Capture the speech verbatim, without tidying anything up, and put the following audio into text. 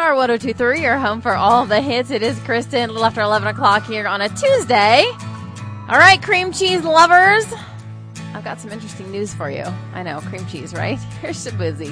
Star one oh two point three, your home for all the hits. It is Kristen, a little after eleven o'clock here on a Tuesday. All right, cream cheese lovers. I've got some interesting news for you. I know, cream cheese, right? Here's Shaboozey.